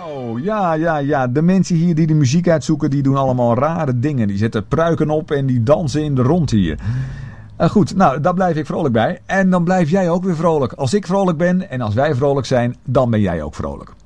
Oh, ja. De mensen hier die de muziek uitzoeken, die doen allemaal rare dingen. Die zetten pruiken op en die dansen in de rond hier. Goed, nou, daar blijf ik vrolijk bij. En dan blijf jij ook weer vrolijk. Als ik vrolijk ben en als wij vrolijk zijn, dan ben jij ook vrolijk.